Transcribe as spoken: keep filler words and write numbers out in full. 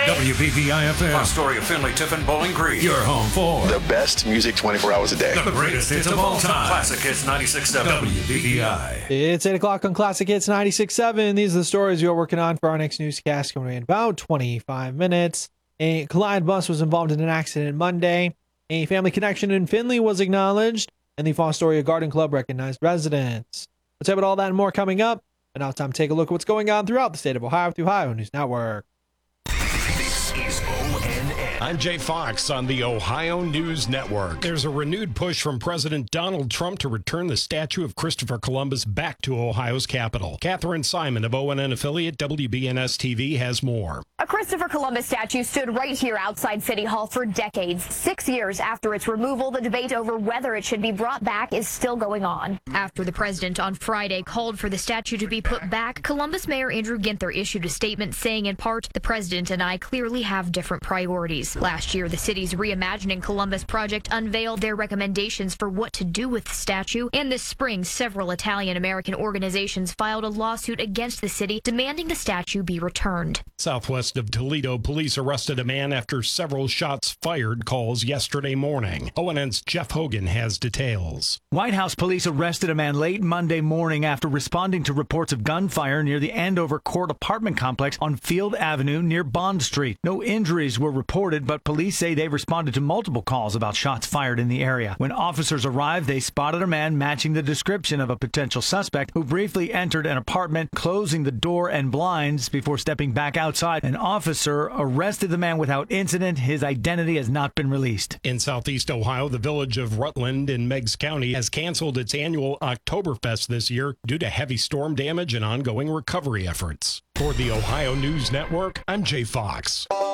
W B V I F M. Astoria, Finley, Tiffin, Bowling Green. Your home for the best music twenty-four hours a day. The greatest hits of all time. Classic Hits ninety-six point seven. W B V I. It's eight o'clock on Classic Hits ninety-six point seven. These are the stories you're working on for our next newscast coming in about twenty-five minutes. A Collide bus was involved in an accident Monday. A family connection in Finley was acknowledged, and the Fostoria Garden Club recognized residents. Let's have it all that and more coming up. But now it's time to take a look at what's going on throughout the state of Ohio through Ohio News Network. This is O N N. I'm Jay Fox on the Ohio News Network. There's a renewed push from President Donald Trump to return the statue of Christopher Columbus back to Ohio's capital. Catherine Simon of O N N affiliate W B N S T V has more. A Christopher Columbus statue stood right here outside City Hall for decades. Six years after its removal, the debate over whether it should be brought back is still going on. After the president on Friday called for the statue to be put back, Columbus Mayor Andrew Ginther issued a statement saying, in part, the president and I clearly have different priorities. Last year, the city's Reimagining Columbus project unveiled their recommendations for what to do with the statue. And this spring, several Italian-American organizations filed a lawsuit against the city demanding the statue be returned. Southwest of Toledo, police arrested a man after several shots fired calls yesterday morning. O N N's Jeff Hogan has details. White House police arrested a man late Monday morning after responding to reports of gunfire near the Andover Court apartment complex on Field Avenue near Bond Street. No injuries were reported, but police say they responded to multiple calls about shots fired in the area. When officers arrived, they spotted a man matching the description of a potential suspect who briefly entered an apartment, closing the door and blinds before stepping back outside. An officer arrested the man without incident. His identity has not been released. In southeast Ohio, the village of Rutland in Meigs County has canceled its annual Oktoberfest this year due to heavy storm damage and ongoing recovery efforts. For the Ohio News Network, I'm Jay Fox.